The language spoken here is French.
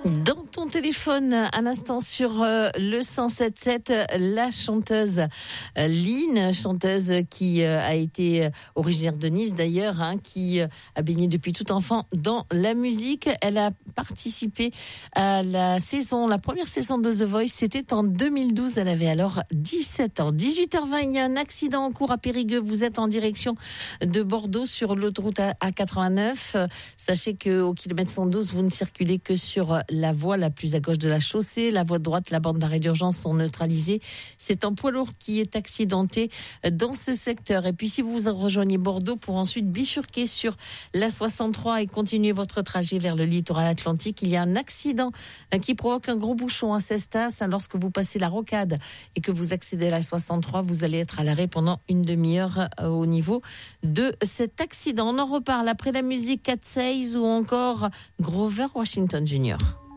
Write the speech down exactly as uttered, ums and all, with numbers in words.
Dans ton téléphone, un instant sur euh, le cent sept sept, la chanteuse euh, Lynn, chanteuse qui euh, a été euh, originaire de Nice d'ailleurs, hein, qui euh, a baigné depuis tout enfant dans la musique. Elle a participé à la saison, la première saison de The Voice, c'était en deux mille douze. Elle avait alors dix-sept ans. dix-huit heures vingt, il y a un accident en cours à Périgueux. Vous êtes en direction de Bordeaux sur l'autoroute A quatre-vingt-neuf. Sachez qu'au kilomètre cent douze, vous ne circulez que sur la voie la plus à gauche de la chaussée. La voie de droite, la bande d'arrêt d'urgence sont neutralisées. C'est un poids lourd qui est accidenté dans ce secteur. Et puis si vous rejoignez Bordeaux pour ensuite bifurquer sur la soixante-trois et continuer votre trajet vers le littoral atlantique, il y a un accident qui provoque un gros bouchon à Cestas. Lorsque vous passez la rocade et que vous accédez à la soixante-trois, vous allez être à l'arrêt pendant une demi-heure au niveau de cet accident. On en reparle après la musique Cat Says ou encore Grover Washington junior